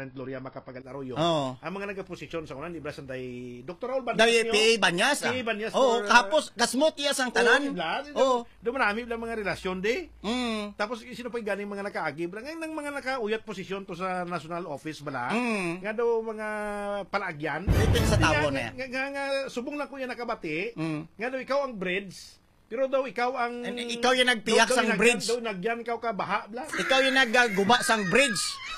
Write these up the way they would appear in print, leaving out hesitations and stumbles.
President Gloria Macapagal Arroyo. Oo. Ang mga nagaposisyon sa kunan librasan day Dr. Raul Banyas. Dahil PA Banyas. PA Banyas. Oo, kapos kasmot iya sang tanan. Oo. Do marami lang mga relasyon de. Mm. Tapos sino pa ganing mga nakaagi ngayon ng mga nakauyat posisyon to sa national office bala. Nga daw mga palaagyan. Dito sa tawo na yan. Nga subong lang ko yan nakabati. Nga daw ikaw ang bridge. Pero daw ikaw ang ikaw yung nagpiyak sang bridge. Daw nagyan ikaw ka baha bla. Ikaw yung nagguba sang bridge.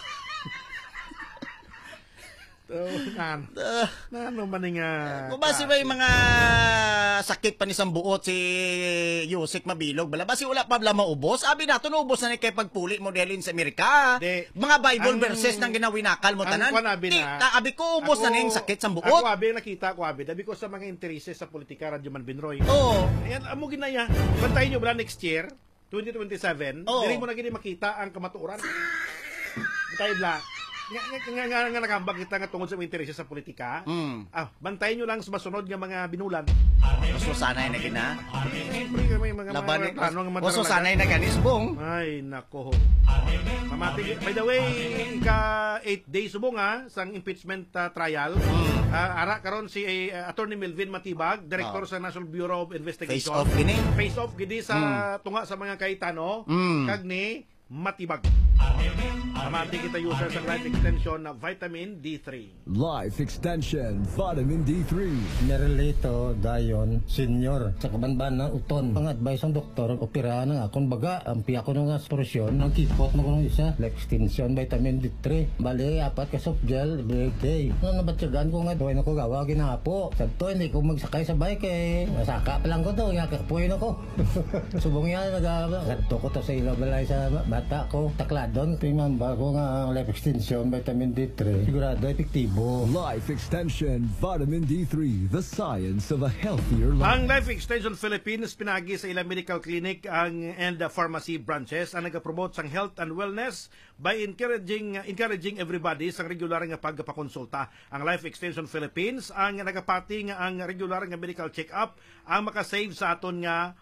Ano man nga basi ba yung mga sakit pa ni buot si Yusek Mabilog bala basi wala pa bala maubos abi nato naubos na ni kay pagpuli mo delin sa Amerika mga Bible verses nang ginawinakal mo tanan abi ko ubos na ning sakit sa buot ako abi nakita ko abi dabi ko sa mga intereses sa politika Radyo Man Binroy ayan amo ginaya bantayin nyo bala next year 2027 dili mo na gini makita ang kamatuoran bantayin bala nga nakambag kita nga tungod sa intereses sa politika. Bantayin nyo lang sa masunod nga mga binulan. Oso sanay na gina. Laban oso sanay na ganis bong. Ay nako. Mamati. By the way, ka 8 days subong sang impeachment trial. Ara karon si Attorney Melvin Matibag, Director sa National Bureau of Investigation. Face off gidi sa tunga sa mga kaitano kag ni Matibag. Amati kita user sa life extension na vitamin D3. Life extension vitamin D3. Nerelito dayon senior sa kabanban na uton. Ang advice ng doktor operahan nga akong baga ampi ako ng aspirasyon ng kipot mo kung isa life extension vitamin D3. Bali apat ka soft gel day. Ano nabatsagan ko nga doon ako gawa ginapo. Sabto hindi ko magsakay sa bike masaka pa lang ko to yakapuin ako. Subong yan nagto ko to sa ilabalay sa bata ko takladon tingnan bago nga life extension vitamin D3 sigurado epektibo. Life extension vitamin D3, the science of a healthier life. Ang Life Extension Philippines pinagi sa ilang medical clinic and pharmacy branches ang nagapromote sang health and wellness by encouraging everybody sa regular nga pagpakonsulta. Ang Life Extension Philippines ang nagapati nga ang regular nga medical check-up ang makasave sa aton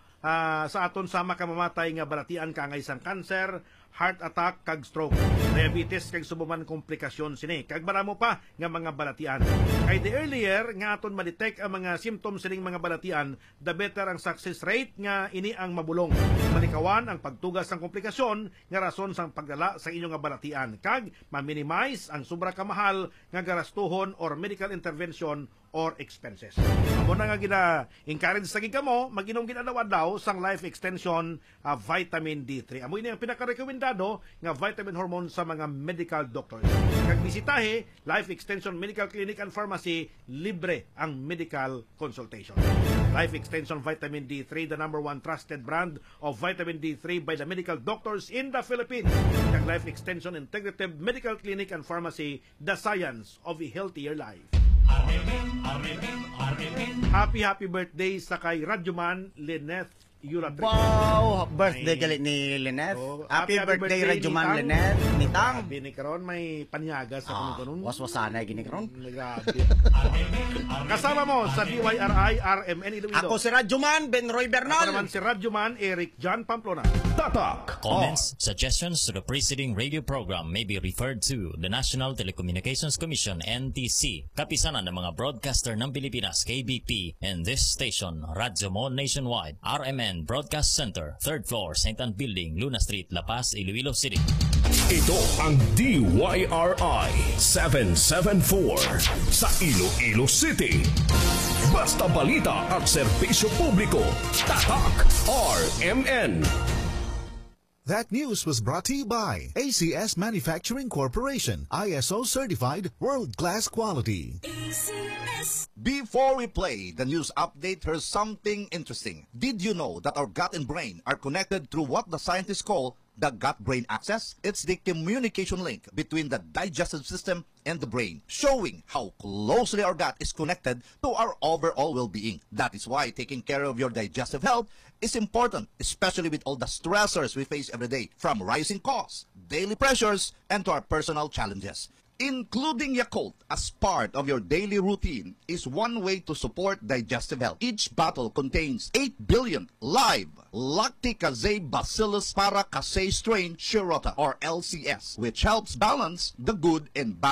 sa makamamatay nga balatian kangay sang cancer, heart attack kag stroke, diabetes kag subuman komplikasyon sini kag maramo pa nga mga balatian. Kay the earlier nga aton ma-detect ang mga symptoms sining mga balatian, the better ang success rate nga ini ang mabulong. Malikawan ang pagtugas ng komplikasyon nga rason sang pagdala sa inyong nga balatian kag ma-minimize ang sobra kamahal nga garastuhon or medical intervention or expenses. Amo na nga gina-encourage sa gikamo mag-inom gid-adlaw sang life extension vitamin D3. Amo ini ang pinaka-rekomendado nga vitamin hormone sa mga medical doctors. Kag bisitahe Life Extension Medical Clinic and Pharmacy, libre ang medical consultation. Life Extension Vitamin D3, the #1 trusted brand of vitamin D3 by the medical doctors in the Philippines. Kag Life Extension Integrative Medical Clinic and Pharmacy, the science of a healthier life. Happy birthday sa kay Radyoman Lyneth Yulatri. Wow! Birthday galit ni Lyneth. Happy birthday Radyoman Lyneth. Ni Tang. Bini karon may panyaga sa kuno. Waswasanay gini karon. Grabe. Kasama mo sa DYRI RMN Iloilo. Ako si Radyoman Benroy Bernal. Ako naman si Radyoman Eric John Pamplona. Tatak. Comments, suggestions to the preceding radio program may be referred to the National Telecommunications Commission NTC, kapisanan ng mga broadcaster ng Pilipinas KBP, and this station, Radyo Mo Nationwide, RMN Broadcast Center, 3rd floor, St. Anne Building, Luna Street, La Paz, Iloilo City. Ito ang DYRI 774 sa Iloilo City. Basta balita at serbisyo publiko. Tatak RMN. That news was brought to you by ACS Manufacturing Corporation, ISO certified world-class quality. ACS. Before we play the news update, here's something interesting. Did you know that our gut and brain are connected through what the scientists call the gut-brain axis? It's the communication link between the digestive system and the brain, showing how closely our gut is connected to our overall well-being. That is why taking care of your digestive health is important, especially with all the stressors we face every day, from rising costs, daily pressures, and to our personal challenges. Including Yakult as part of your daily routine is one way to support digestive health. Each bottle contains 8 billion live Lacticase-Bacillus paracasei strain Shirota or LCS, which helps balance the good and bad